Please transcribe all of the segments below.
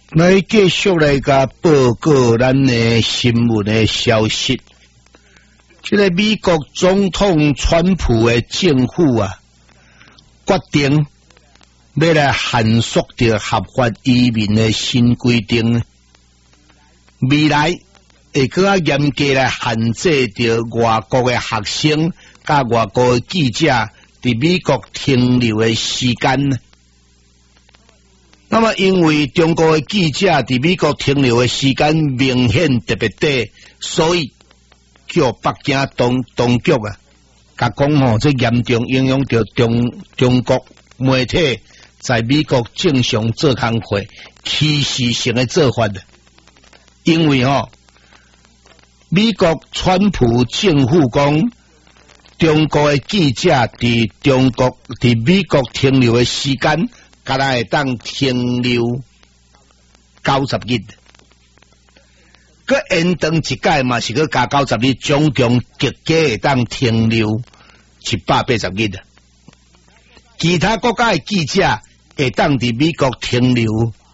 来继续来甲报告咱的新闻的消息。这个美国总统川普的政府啊，决定要来限缩着合法移民的新规定，未来会更加严格来限制着外国的学生甲外国的记者伫美国停留的时间。那么，因为中国的记者伫美国停留的时间明显特别短，所以叫北京当局啊，甲讲吼，这严重影响到中国媒体在美国正常做工作，歧视性的做法的。因为美国川普政府讲，中国的记者伫美国停留的时间。甲咱会当停留90日，佮延长一届嘛是佮加90日，总共极计会当停留180日的。其他国家的记者会当伫美国停留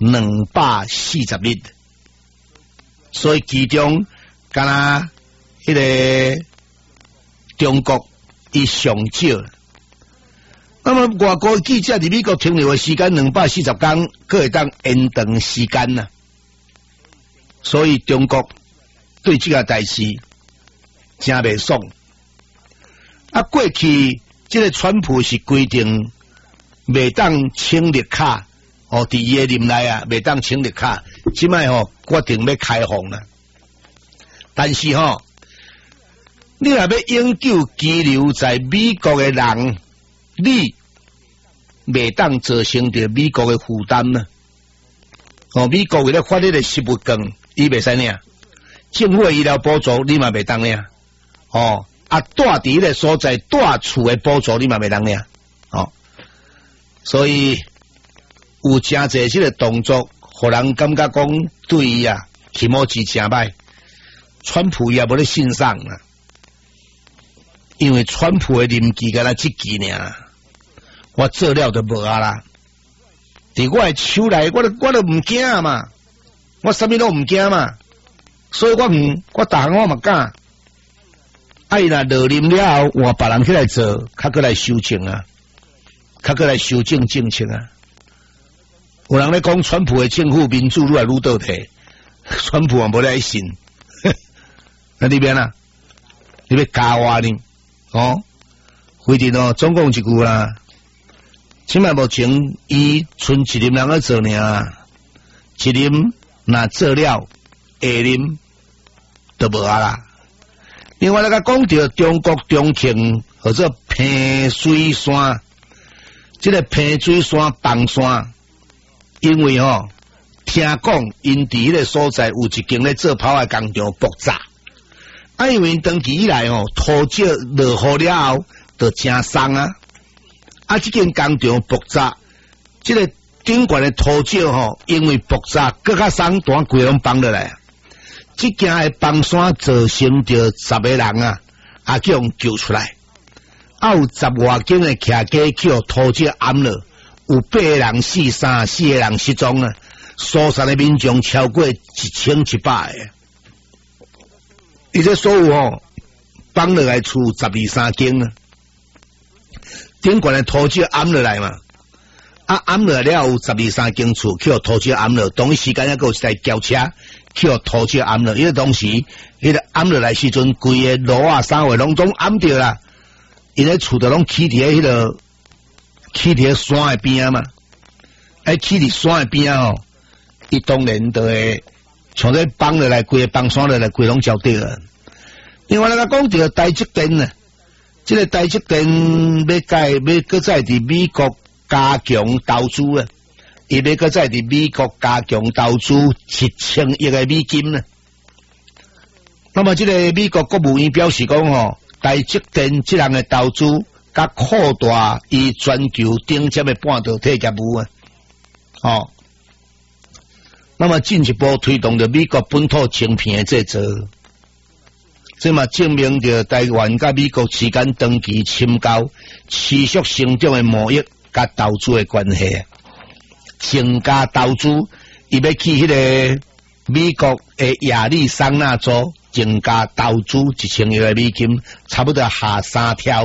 240日，所以其中敢若迄个中国伊上少。那么外国记者伫美国停留的时间240天，佮会当延长时间呐。所以中国对这个代志真袂爽。啊，过去这个川普是规定袂当清绿卡，伫伊的任内啊，袂当清绿卡。即摆决定要开放啦。但是你若要永久居留在美国的人，你袂当造成着美国的负担呢？美国为了发你的食物券，伊袂使领；政府的医疗补助你嘛袂当领。住伫迄个所在住厝的补助你嘛袂当领。所以有真侪即个动作，互人感觉讲对伊啊，起码是真歹。川普也无咧欣赏啊，因为川普的任期敢若1期尔。我做了就无啊啦，伫我的手内，我都唔惊嘛，我啥物都唔惊嘛，所以我大项我嘛敢。伊若落任了后，换别人起来做，较过来修正啊，较过来修正政策啊。有人咧讲川普的政府民主愈来愈倒退，川普也无咧信，那你边啊？你要教我呢？规定总共一句啦。即摆目前伊剩一任人咧做尔，一任若做了，下任就无啊啦。另外，讲到中国重庆或者萍水山，这个萍水山房山，因为听讲因伫迄个所在有一间咧做炮的工厂爆炸，因为长期以来土石落雨了后，就真松啊。这间工厂爆炸，这个顶悬的土石因为爆炸，更较松，单规拢放落来。这件的房山造成着10个人啊，叫人救出来。有10外间的徛家叫土石淹了，有8个人死，34个人失踪啊。疏散的民众超过1100个。伊这所有放落来厝12、13间啊。顶悬的土石淹落来嘛，淹落来了有12、13间厝，去土石淹落，同一时间还有一台轿车去土石淹落，因为当时迄个淹落来时阵，规个路啊、啥话拢总淹着啦，因个厝都拢起伫迄个山的边啊嘛，起伫山的边啊伊当然就会像咧放落来，规个放山落来，规拢焦掉啊。另外讲到台积电呢。这个台积电要搁再伫美国加强投资啊，伊要搁再伫美国加强投资1000亿的美金呢。那么这个美国国务院表示讲台积电这样的投资，甲扩大伊全球顶尖的半导体业务啊。那么进一步推动着美国本土晶片的制造。这嘛证明着台湾甲美国之间长期深交、持续成长的贸易甲投资的关系，增加投资伊要去迄个美国的亚利桑那州增加投资1000亿的美金，差不多下3条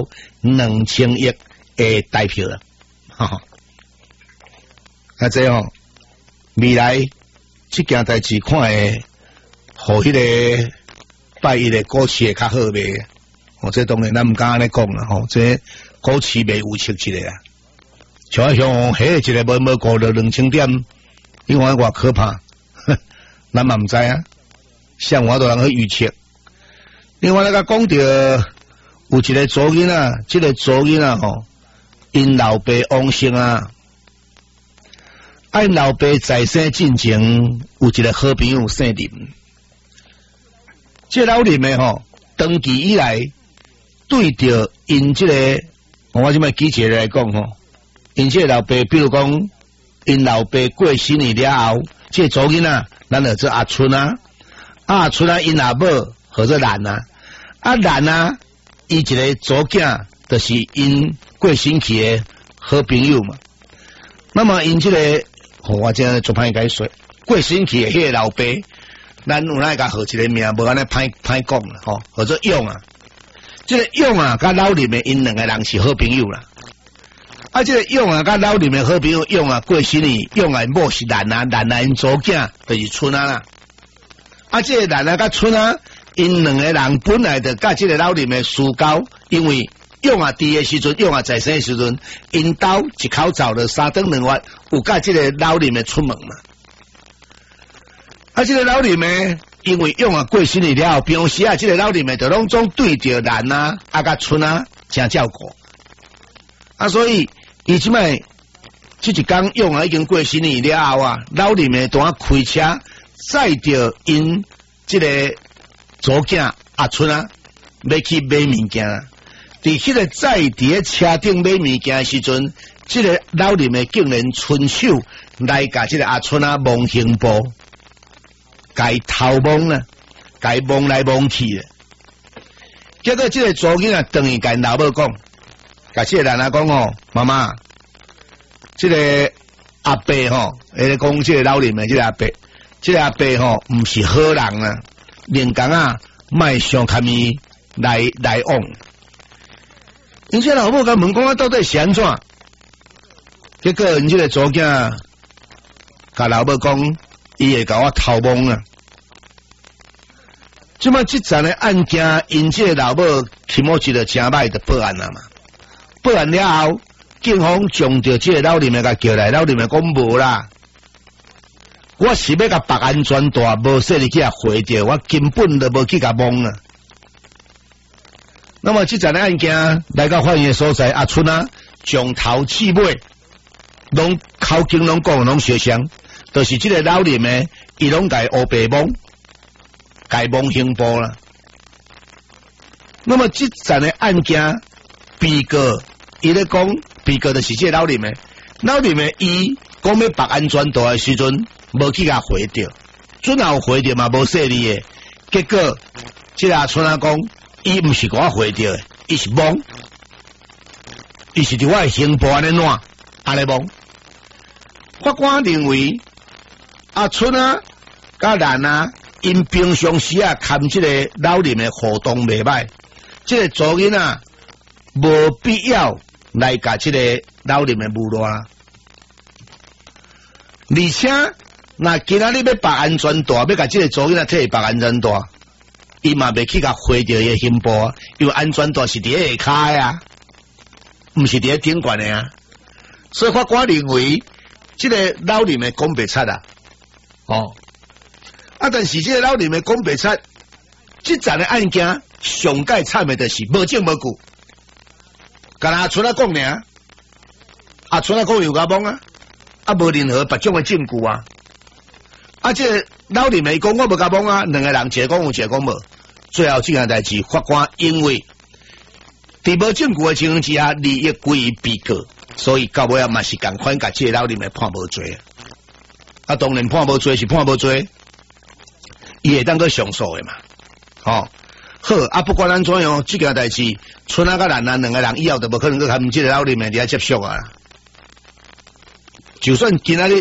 2000亿的台票了。哈，啊这哦，未来这件代志看会，互迄个拜一的股市会较好袂？哦，这当然咱唔敢安尼讲啦，吼，这股市袂有测一个啊。像迄一个无过到2000点，你看偌可怕，咱嘛唔知啊。像我都人去预测。另外，咱讲到有一个祖囡啊，这个祖囡啊吼，因老爸往生啊，按老爸在生进前有一个好朋友姓林，这老林的吼，长期以来对着因这个，我即摆举一个来讲吼。因这老爸，比如讲，因老爸过身去了后，这祖囡啊，咱就做阿春啊，阿春啊，因阿母或者兰啊，兰啊，伊一个祖囝，就是因过身去的好朋友嘛。那么因这个，我这样做歹解说，过身去的迄个老爸，咱有哪甲号一个名，无安尼歹讲啦，吼，或者用啊，这个用啊，甲老林的因两个人是好朋友啦。啊，这个用啊，甲老林的好朋友用啊，过身去用啊，某是兰啊，兰啊因祖囝就是春啊啦。啊，这个兰啊甲春啊，因两个人本来就甲这个老林的私交，因为用啊伫的时阵，用啊在生的时阵，因兜一口走了3顿2月，有甲这个老林的出门嘛。啊，这个老林的因为用啊过身去了后，平时啊，这个老林的就拢总对着兰啊，啊甲春啊，真照顾。啊，所以伊即摆这一天用啊已经过身去了后啊，老林的当开车载着因这个祖囝阿春啊，要去买物件。伫迄个载伫个车顶买物件的时阵，这个老林的竟然伸手来甲这个阿春啊摸胸部，甲伊偷摸啊，甲伊摸来摸去的。结果这个祖囝啊，等于甲因老母讲。甲这个人啊讲哦，妈妈，这个阿伯吼，讲这个老林的这个阿伯，这个阿伯吼，唔是好人啊，连讲啊，卖上卡咪来往。因这老母甲问讲啊，到底是安怎？结果因这个祖囝甲老母讲，伊会甲我偷摸啊。即摆这阵的案件，因这个老母起码一个真歹的报案了嘛。报案了后，警方将着这个老林的甲叫来，老林的讲无啦，我是要甲绑安全带，无说你去甲回掉，我根本都无去甲摸啊。那么这阵案件来到法院的所在，阿春啊，从头至尾，拢口径拢讲拢相像，就是这个老林的，伊拢甲黑白摸，甲摸胸部啦。那么这阵的案件，被告。伊咧讲，被告就是这个老林的，老林的伊讲要绑安全带的时阵，无去甲回掉，准后回掉嘛无说你的，结果这个阿春啊讲，伊唔是甲我回掉的，伊是摸，伊是伫我的胸部安尼烂，安尼摸。法官认为阿春啊、甲兰啊，因平常时啊，看这个老林的互动袂歹，这个祖囡啊，无必要。来甲这个老林的侮辱啊！而且，那今仔日要绑安全带，要甲这个祖囡仔替绑安全带，伊嘛袂去甲回着伊胸部啊，因为安全带是伫下骹啊，毋是伫顶悬的啊。所以法官认为，这个老林的讲袂出啊，但是这个老林的讲袂出，这阵的案件上界惨的就是无证无据。甲阿春啊讲呢，阿春啊讲有甲懵啊，无任何别种的证据啊。这老林没讲我无甲懵啊，两个人一个讲有，一个讲无。最后这件代志，法官因为伫无证据的情况之下，利益归于被告，所以到尾啊嘛是共款甲这个老林的判无罪啊。当然判无罪是判无罪，伊会当去上诉的嘛，好不管咱怎样，这件代志，春啊甲兰啊两个人以后就无可能去他们这个老林的底下接触啊。就算今仔日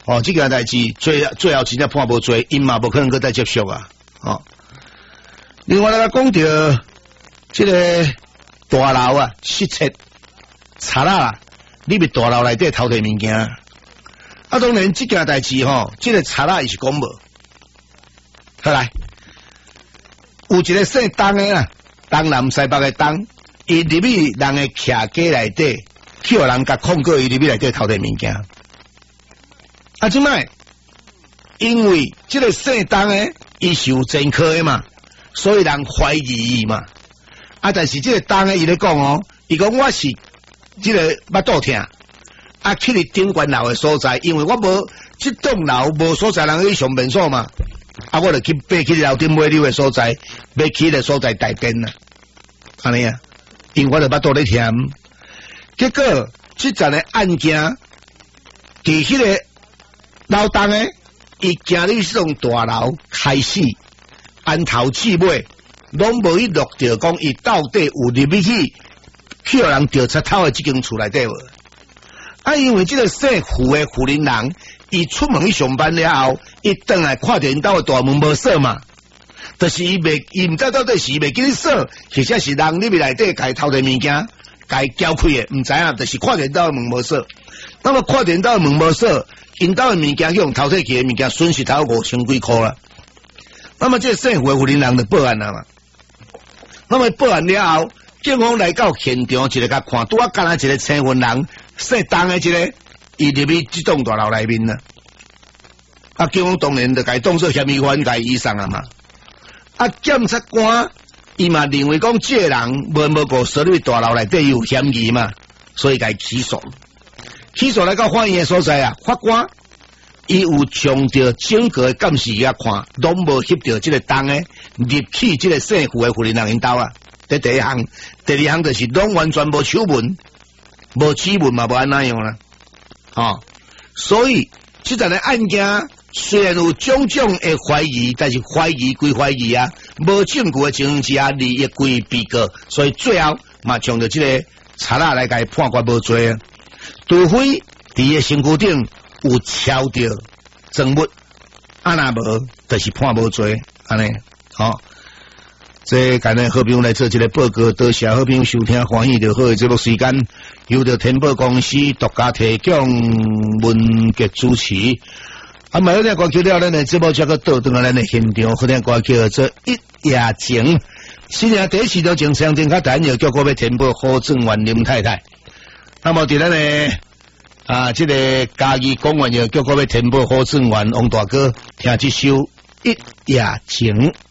哦，这件代志最后真正判无罪，因嘛无可能搁再接受啊。哦，另外来讲到这个大楼啊，失窃查啦，你咪大楼内底偷摕物件。啊，当然这件代志吼，这个查啦伊是讲无。好来，有一个姓东的啊，东南西北的东，伊入去人的徛家内底，叫人甲控告伊入去内底偷摕物件。啊，即摆因为这个姓东的伊是有前科的嘛，所以人怀疑伊嘛。啊，但是这个东的伊咧讲哦，伊讲我是这个腹肚痛，啊去你顶关楼的所在，因为我无这栋楼无所在人去上便所嘛，啊我就去爬去楼顶尾溜的所在，要去的所在大便啦，安尼啊，因为我就腹肚咧痛，结果这阵的案件，伫迄个老东的，伊行入这栋大楼开始，按头至尾。拢无去录到讲，伊到底有入去叫人调查偷的这间厝内底无？啊，因为这个姓胡的胡林人，伊出门去上班了后，伊转来看到因兜的大门无锁嘛，就是伊毋知到底是袂记咧锁，或者是人入去内底甲伊偷摕物件，甲伊撬开的，毋知影，就是看到因兜的门无锁。那么看到因兜的门无锁，因兜的物件去用偷摕去的物件，损失头5000几块啦。那么这个姓胡的胡林人就报案啦嘛。那么报案了后，警方来到现场，一个甲看，拄啊干那一个青云人，姓东的一个，伊入去这栋大楼内面啦。啊，警方当然就甲伊当作嫌疑犯，甲伊移送啊嘛。啊，检察官伊嘛认为讲这个人无过所入大楼内底有嫌疑嘛，所以甲伊起诉。起诉来到法院的所在啊，法官伊有从着整个监视器看，拢无翕到这个东的入去这个姓胡的胡林人因兜啊。这第一项，第二项就是拢完全无手纹，无指纹嘛，无安那样啦。哦，所以这阵的案件虽然有种种的怀疑，但是怀疑归怀疑啊，无证据的情形之下，利益归被告，所以最后嘛，从着这个查啦来甲伊判决无罪啊。除非伫个身躯顶有敲着证物，啊那无就是判无罪，安尼，好。这今日好朋友来做这个报告，多谢好朋友收听欢喜就好的节目时间，由着天宝公司独家提供，文杰主持。啊，买好听歌曲了，咱的节目才个倒转来咱的现场，好听歌曲叫做《一夜情》。新年第一时段从上天较单又叫过要天宝何正元林太太。那么伫咱的这个嘉义公园又叫过要天宝何正元王大哥，听这首《一夜情》。